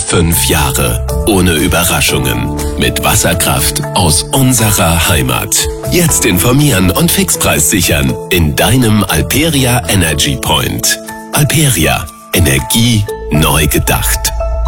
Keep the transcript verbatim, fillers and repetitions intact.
Fünf Jahre ohne Überraschungen. Mit Wasserkraft aus unserer Heimat. Jetzt informieren und Fixpreis sichern in deinem Alperia Energy Point. Alperia. Energie neu gedacht.